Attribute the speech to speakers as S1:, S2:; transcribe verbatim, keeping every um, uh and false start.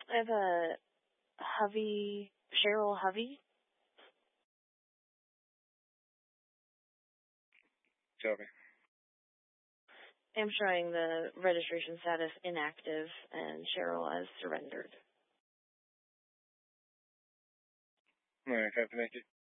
S1: I have a Hovey, Cheryl Hovey.
S2: Tell me.
S1: I'm showing the registration status inactive and Cheryl as surrendered.
S2: All right, copy, thank you.